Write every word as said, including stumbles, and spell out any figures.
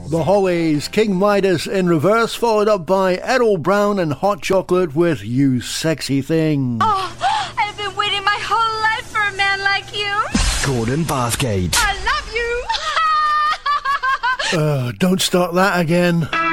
The Hollies, King Midas in reverse, followed up by Errol Brown and Hot Chocolate with You Sexy Thing. Oh, I've been waiting my whole life for a man like you. Gordon Bathgate. I love you. uh, don't start that again.